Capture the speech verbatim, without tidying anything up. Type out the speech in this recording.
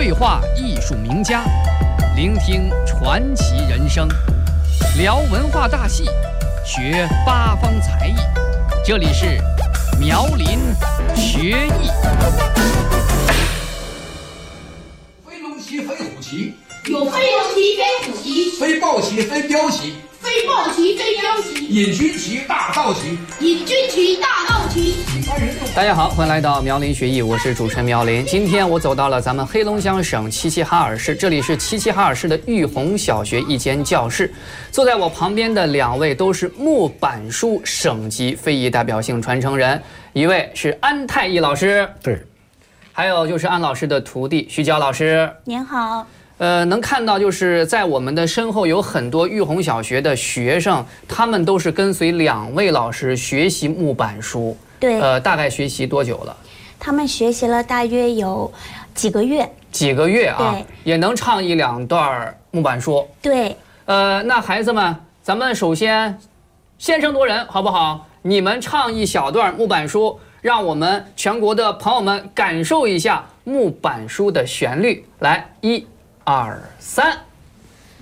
对话艺术名家，聆听传奇人生，聊文化大戏，学八方才艺。这里是苗林学艺。 飞龙旗，飞虎旗， 有飞龙旗、飞虎旗、 飞豹旗、飞镖旗， 飞豹旗、飞镖旗， 引军旗、大道旗， 引军旗、大道旗。 大家好，欢迎来到苗林学艺，我是主持人苗林。今天我走到了咱们黑龙江省齐齐哈尔市，这里是齐齐哈尔市的玉红小学一间教室。坐在我旁边的两位都是木板书省级非遗代表性传承人，一位是安太义老师， 对， 还有就是安老师的徒弟徐娇老师。 您好。 呃，能看到就是在我们的身后有很多玉红小学的学生，他们都是跟随两位老师学习木板书。 对， 呃，大概学习多久了？ 他们学习了大约有几个月。 几个月啊， 对， 也能唱一两段木板书。 对， 呃，那孩子们，咱们首先先声夺人，好不好？你们唱一小段木板书，让我们全国的朋友们感受一下木板书的旋律。来，一、二、三。